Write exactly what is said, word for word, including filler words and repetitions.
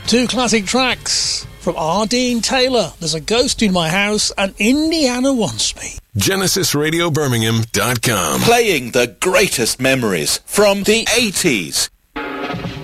Two classic tracks from R. Dean Taylor. There's a Ghost in My House and Indiana Wants Me. Genesis Radio Birmingham dot com. Playing the greatest memories from the eighties.